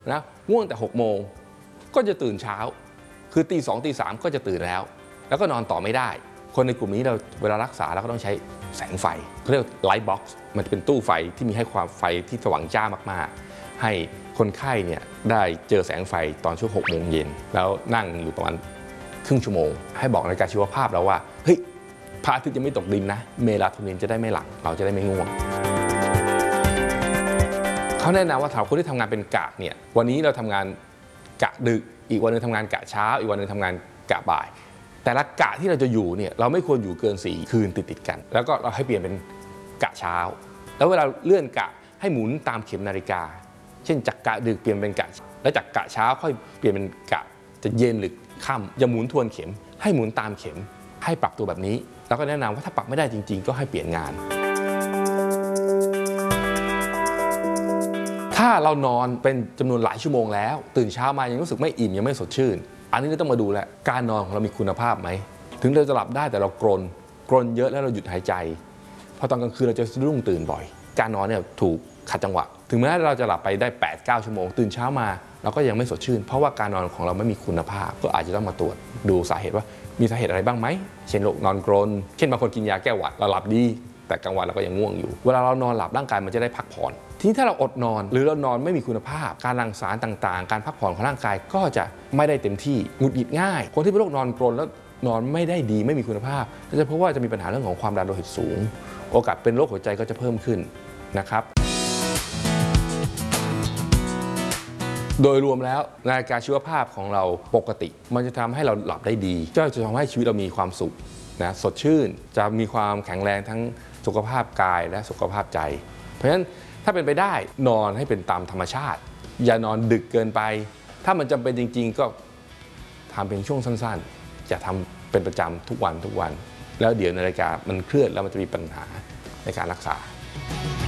นะง่วงแต่6 โมงก็จะตื่นเช้าคือตี 2 ตี 3ก็จะตื่นแล้วก็นอนต่อไม่ได้คนในกลุ่มนี้เราเวลารักษาเราก็ต้องใช้แสงไฟเขาเรียกไลท์บ็อกซ์มันจะเป็นตู้ไฟที่มีให้ความไฟที่สว่างจ้ามากๆให้คนไข้เนี่ยได้เจอแสงไฟตอนช่วง6 โมงเย็นแล้วนั่งอยู่ประมาณครึ่งชั่วโมงให้บอกนาฬิกาชีวภาพเราว่าเฮ้ยพระอาทิตย์ยังไม่ตกดินนะเมลาโทนินจะได้ไม่หลั่งเราจะได้ไม่ง่วงเขาแนะนำว่าสำหรับคนที่ทำงานเป็นกะเนี่ยวันนี้เราทำงานกะดึกอีกวันนึงทำงานกะเช้าอีกวันนึงทำงานกะบ่ายแต่ละกะที่เราจะอยู่เนี่ยเราไม่ควรอยู่เกิน4 คืนติดกันแล้วก็เราให้เปลี่ยนเป็นกะเช้าแล้วเวลาเลื่อนกะให้หมุนตามเข็มนาฬิกาเช่นจากกะดึกเปลี่ยนเป็นกะแล้วจากกะเช้าค่อยเปลี่ยนเป็นกะจะเย็นหรือค่ำอย่าหมุนทวนเข็มให้หมุนตามเข็มให้ปรับตัวแบบนี้แล้วก็แนะนำว่าถ้าปรับไม่ได้จริงๆก็ให้เปลี่ยนงานถ้าเรานอนเป็นจำนวนหลายชั่วโมงแล้วตื่นเช้ามายังรู้สึกไม่อิ่มยังไม่สดชื่นอันนี้เราต้องมาดูแลการนอนของเรามีคุณภาพไหมถึงเราจะหลับได้แต่เรากรนเยอะแล้วเราหยุดหายใจพอตอนกลางคืนเราจะสะดุ้งตื่นบ่อยการนอนเนี่ยถูกขัดจังหวะถึงแม้เราจะหลับไปได้ 8-9 ชั่วโมงตื่นเช้ามาเราก็ยังไม่สดชื่นเพราะว่าการนอนของเราไม่มีคุณภาพก็อาจจะต้องมาตรวจดูสาเหตุว่ามีสาเหตุอะไรบ้างไหมเช่นโรคนอนกรนเช่นบางคนกินยาแก้หวัดเราหลับดีแต่กลางวันเราก็ยังง่วงอยู่เวลาเรานอนหลับร่างกายมันจะได้พักผ่อนทีนี้ถ้าเราอดนอนหรือเรานอนไม่มีคุณภาพการหลั่งสารต่างๆการพักผ่อนของร่างกายก็จะไม่ได้เต็มที่หงุดหงิดง่ายคนที่เป็นโรคนอนกรนแล้วนอนไม่ได้ดีไม่มีคุณภาพจะเพราะว่าจะมีปัญหาเรื่องของความดันโลหิตสูงโอกาสเป็นโรคหัวใจก็จะเพิ่มขึ้นนะครับโดยรวมแล้วนาฬิกาชีวภาพของเราปกติมันจะทำให้เราหลับได้ดีจะทำให้ชีวิตเรามีความสุขนะสดชื่นจะมีความแข็งแรงทั้งสุขภาพกายและสุขภาพใจเพราะฉะนั้นถ้าเป็นไปได้นอนให้เป็นตามธรรมชาติอย่านอนดึกเกินไปถ้ามันจำเป็นจริงๆก็ทำเป็นช่วงสั้นๆอย่าทำเป็นประจำทุกวันแล้วเดี๋ยวนาฬิกามันเคลื่อนแล้วมันจะมีปัญหาในการรักษา